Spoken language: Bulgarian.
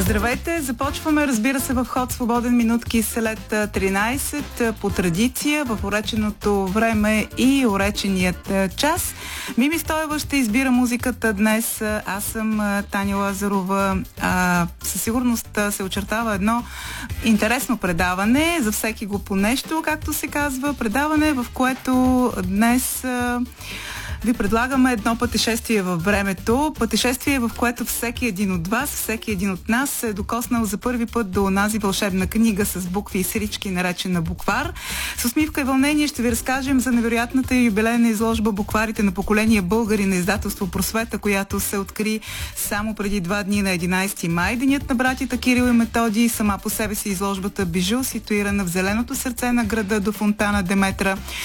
Здравейте! Започваме, разбира се, в ход свободен минутки след 13 по традиция в уреченото време и уреченият час. Мими Стоева ще избира музиката днес. Аз съм Таня Лазарова. Със сигурност се очертава едно интересно предаване, за всеки го по нещо, както се казва. Предаване, в което днес ви предлагаме едно пътешествие във времето. Пътешествие, в което всеки един от вас, всеки един от нас се е докоснал за първи път до онази вълшебна книга с букви и сирички, наречена Буквар. С усмивка и вълнение ще ви разкажем за невероятната юбилейна изложба Букварите на поколение българи на издателство Просвета, която се откри само преди 2 дни на 11 май. Денят на братята Кирил и Методий. Сама по себе си изложбата Бижу, ситуирана в зеленото сърце на града до фонтана Деметра,